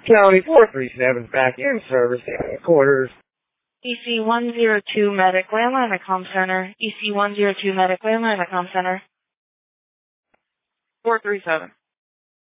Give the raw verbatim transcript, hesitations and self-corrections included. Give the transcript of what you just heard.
County four three seven back in service in quarters. E C one zero two Medic Landline at Com Center. E C one zero two Medic Landline at Com Center. four three seven.